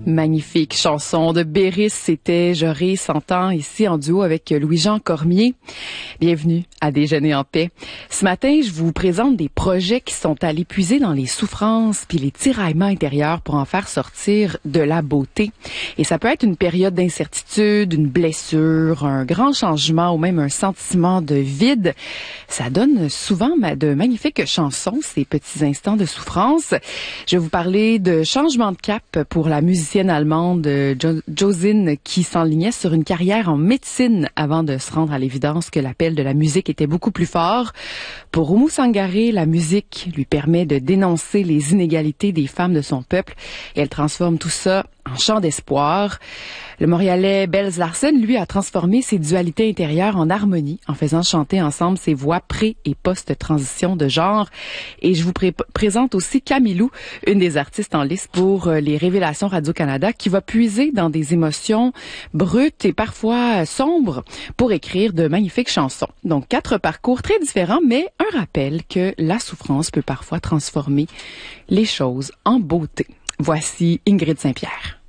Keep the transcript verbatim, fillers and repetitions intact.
Magnifique chanson de Béris, c'était Je ris cent ans, ici en duo avec Louis-Jean Cormier. Bienvenue à Déjeuner en paix. Ce matin, je vous présente des projets qui sont allés puiser dans les souffrances puis les tiraillements intérieurs pour en faire sortir de la beauté. Et ça peut être une période d'incertitude, une blessure, un grand changement ou même un sentiment de vide. Ça donne souvent de magnifiques chansons, ces petits instants de souffrance. Je vais vous parler de changement de cap pour la musicienne allemande jo- Josine qui s'enlignait sur une carrière en médecine avant de se rendre à l'évidence que l'appel de la musique était beaucoup plus fort. Pour Oumou Sangaré, la musique lui permet de dénoncer les inégalités des femmes de son peuple et elle transforme tout ça en chant d'espoir. Le Montréalais Belz Larsen, lui, a transformé ses dualités intérieures en harmonie en faisant chanter ensemble ses voix pré- et post-transition de genre. Et je vous pré- présente aussi Camilou, une des artistes en lice pour les Révélations Radio-Canada, qui va puiser dans des émotions brutes et parfois sombres pour écrire de magnifiques chansons. Donc, quatre parcours très différents, mais un rappel que la souffrance peut parfois transformer les choses en beauté. Voici Ingrid Saint-Pierre.